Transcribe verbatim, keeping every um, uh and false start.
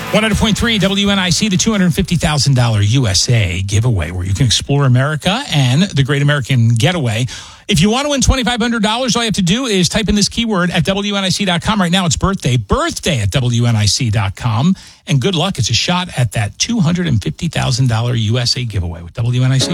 one hundred point three W N I C, the two hundred fifty thousand dollars U S A giveaway, where you can explore America and the Great American Getaway. If you want to win twenty-five hundred dollars, all you have to do is type in this keyword at W N I C dot com. Right now, it's birthday. Birthday at W N I C dot com. And good luck. It's a shot at that two hundred fifty thousand dollars U S A giveaway with W N I C.